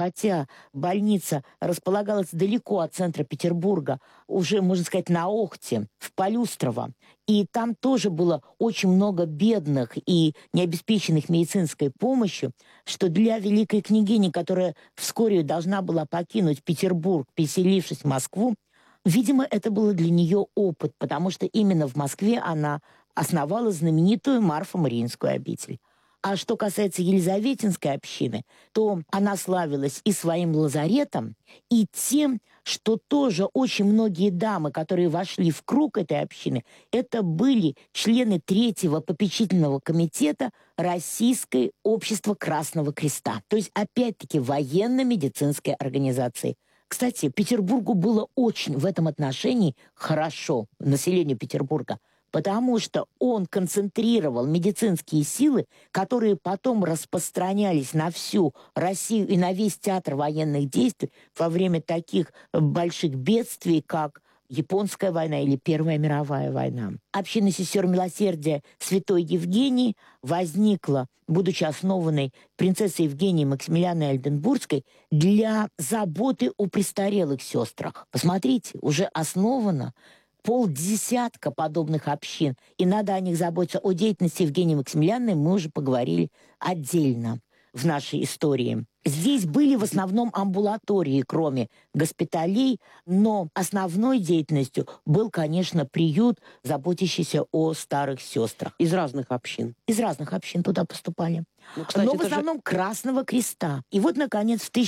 хотя больница располагалась далеко от центра Петербурга, уже, можно сказать, на Охте, в Полюстрово, и там тоже было очень много бедных и необеспеченных медицинской помощью, что для великой княгини, которая вскоре должна была покинуть Петербург, переселившись в Москву, видимо, это было для нее опыт, потому что именно в Москве она основала знаменитую Марфо-Мариинскую обитель. А что касается Елизаветинской общины, то она славилась и своим лазаретом, и тем, что тоже очень многие дамы, которые вошли в круг этой общины, это были члены третьего попечительного комитета Российского общества Красного Креста. То есть, опять-таки, военно-медицинской организации. Кстати, Петербургу было очень в этом отношении хорошо, населению Петербурга, потому что он концентрировал медицинские силы, которые потом распространялись на всю Россию и на весь театр военных действий во время таких больших бедствий, как Японская война или Первая мировая война. Община сестер милосердия Святой Евгении возникла, будучи основанной принцессой Евгенией Максимилианой Ольденбургской, для заботы о престарелых сестрах. Посмотрите, уже основана полдесятка подобных общин, и надо о них заботиться. О деятельности Евгении Максимилиановны мы уже поговорили отдельно в нашей истории. Здесь были в основном амбулатории, кроме госпиталей, но основной деятельностью был, конечно, приют, заботящийся о старых сестрах. Из разных общин. Из разных общин туда поступали. Ну, кстати, но в основном Красного Креста. И вот, наконец, в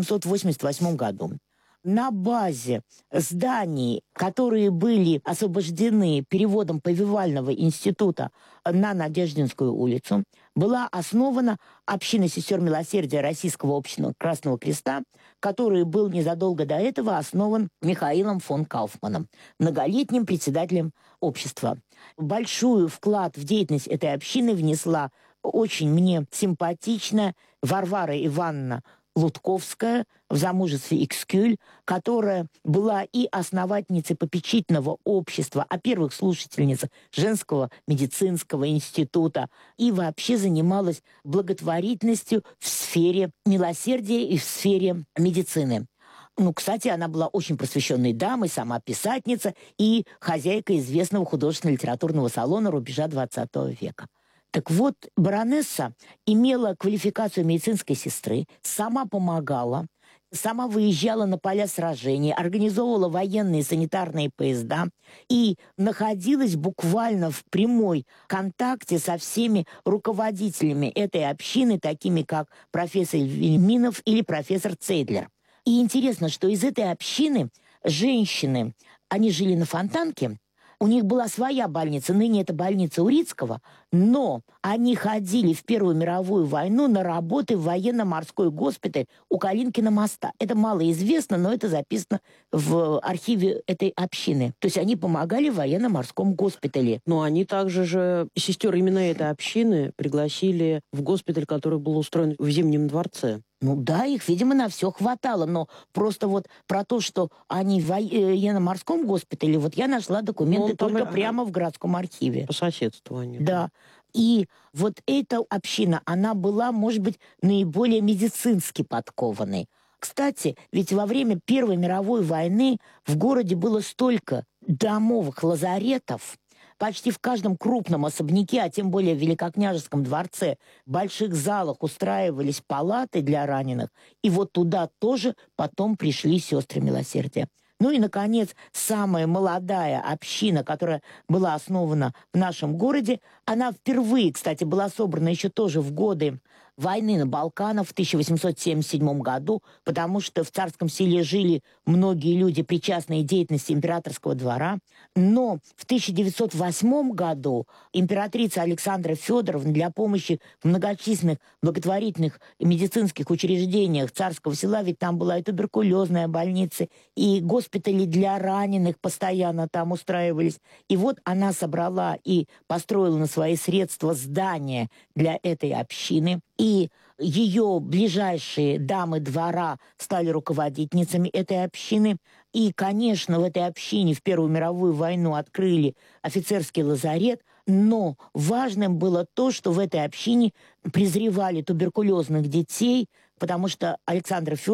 1888 году на базе зданий, которые были освобождены переводом Повивального института на Надеждинскую улицу, была основана община сестер милосердия Российского общества Красного Креста, который был незадолго до этого основан Михаилом фон Кауфманом, многолетним председателем общества. Большой вклад в деятельность этой общины внесла очень мне симпатичная Варвара Ивановна Лутковская, в замужестве Экскюль, которая была и основательницей попечительного общества, а первых слушательниц женского медицинского института, и вообще занималась благотворительностью в сфере милосердия и в сфере медицины. Ну, кстати, она была очень просвещенной дамой, сама писательница и хозяйка известного художественно-литературного салона рубежа XX века. Так вот, баронесса имела квалификацию медицинской сестры, сама помогала, сама выезжала на поля сражений, организовывала военные санитарные поезда и находилась буквально в прямой контакте со всеми руководителями этой общины, такими как профессор Вельминов или профессор Цейдлер. И интересно, что из этой общины женщины, они жили на Фонтанке, у них была своя больница, ныне это больница Урицкого, но они ходили в Первую мировую войну на работы в военно-морской госпиталь у Калинкина моста. Это мало известно, но это записано в архиве этой общины. То есть они помогали в военно-морском госпитале. Но они также же, сестер именно этой общины, пригласили в госпиталь, который был устроен в Зимнем дворце. Ну да, их, видимо, на все хватало, но просто вот про то, что они в военно-морском госпитале, вот я нашла документы только прямо в городском архиве. По соседству они. Да. И вот эта община, она была, может быть, наиболее медицински подкованной. Кстати, ведь во время Первой мировой войны в городе было столько домовых лазаретов, почти в каждом крупном особняке, а тем более в Великокняжеском дворце, в больших залах устраивались палаты для раненых. И вот туда тоже потом пришли сестры милосердия. Ну и, наконец, самая молодая община, которая была основана в нашем городе, она впервые, кстати, была собрана еще тоже в годы войны на Балканах в 1877 году, потому что в Царском селе жили многие люди, причастные к деятельности императорского двора. Но в 1908 году императрица Александра Федоровна для помощи в многочисленных благотворительных медицинских учреждениях Царского села, ведь там была и туберкулезная больница, и госпитали для раненых постоянно там устраивались. И вот она собрала и построила на свои средства здание для этой общины. И ее ближайшие дамы двора стали руководительницами этой общины. И, конечно, в этой общине в Первую мировую войну открыли офицерский лазарет, но важным было то, что в этой общине презревали туберкулезных детей, потому что Александра Федоровна